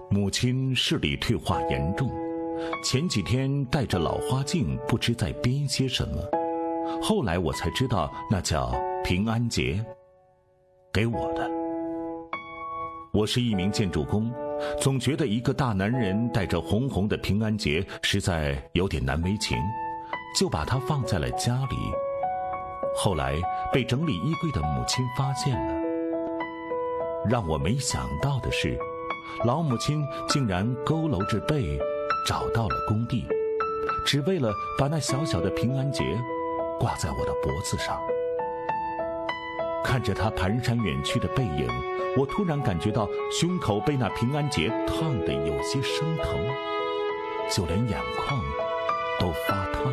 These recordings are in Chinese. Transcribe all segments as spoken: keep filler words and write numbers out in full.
母亲视力退化严重，前几天戴着老花镜，不知在编些什么。后来我才知道，那叫平安结，给我的。我是一名建筑工，总觉得一个大男人带着红红的平安结实在有点难为情，就把它放在了家里。后来被整理衣柜的母亲发现了。让我没想到的是，老母亲竟然佝偻着背找到了工地，只为了把那小小的平安结挂在我的脖子上。看着她蹒跚远去的背影，我突然感觉到胸口被那平安结烫得有些生疼，就连眼眶都发烫。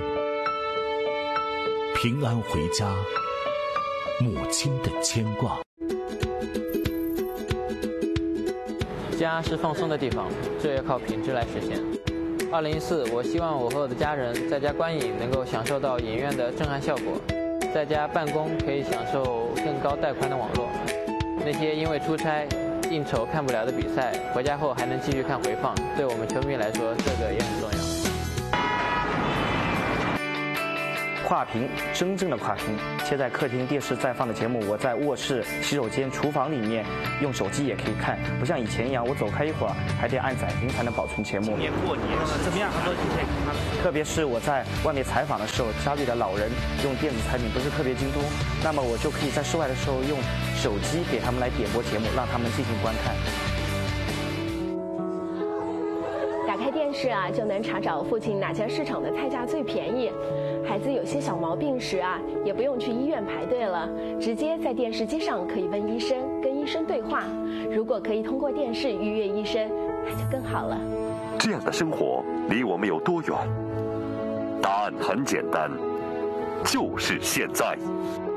平安回家，母亲的牵挂。 家是放松的地方，这要靠品质来实现。二零一四，我希望我和我的家人在家观影能够享受到影院的震撼效果，在家办公可以享受更高带宽的网络。那些因为出差、应酬看不了的比赛，回家后还能继续看回放，对我们球迷来说，这个也很重要。 跨屏，真正的跨屏，切在客厅电视在放的节目，我在卧室、洗手间、厨房里面用手机也可以看，不像以前一样，我走开一会儿还得按载屏才能保存节目。 今年过年怎么样？很多今天特别是我在外面采访的时候，家里的老人用电子产品不是特别精通，那么我就可以在室外的时候用手机给他们来点播节目，让他们进行观看。 打开电视啊，就能查找附近哪家市场的菜价最便宜。孩子有些小毛病时啊，也不用去医院排队了，直接在电视机上可以问医生，跟医生对话。如果可以通过电视预约医生，那就更好了。 这样的生活离我们有多远？答案很简单，就是现在。